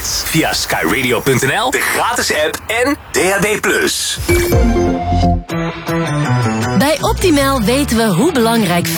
hits via skyradio.nl, de gratis app en DAB+. Bij Optimal weten we hoe belangrijk